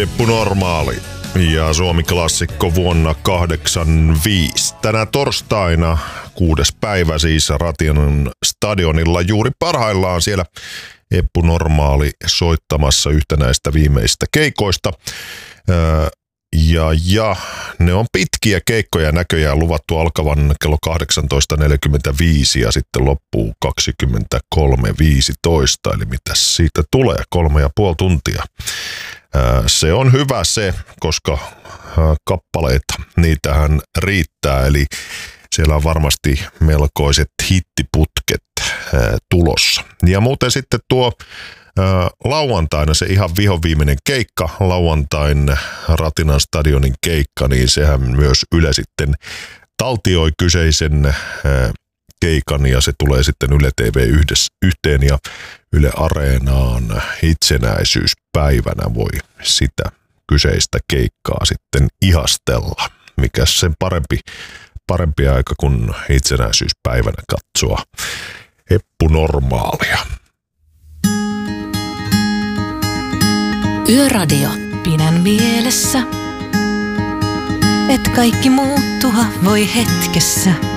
Eppu Normaali ja Suomi-klassikko vuonna 1985. Tänä torstaina 6. päivä siis Ratinan stadionilla juuri parhaillaan siellä Eppu Normaali soittamassa yhtä näistä viimeisistä keikoista. Ja ne on pitkiä keikkoja näköjään luvattu alkavan kello 18.45 ja sitten loppuu 23.15. Eli mitä siitä tulee? 3,5 tuntia. Se on hyvä se, koska kappaleita, niitähän riittää. Eli siellä on varmasti melkoiset hittiputket tulossa. Ja muuten sitten tuo lauantaina se ihan vihoviimeinen keikka, lauantain Ratinan stadionin keikka, niin sehän myös Yle sitten taltioi kyseisen keikan ja se tulee sitten Yle TV yhteen ja Yle Areenaan itsenäisyyspäivänä voi sitä kyseistä keikkaa sitten ihastella. Mikäs sen parempi aika kuin itsenäisyyspäivänä katsoa Eppu Normaalia. Yöradio. Pidän mielessä, et kaikki muuttua voi hetkessä.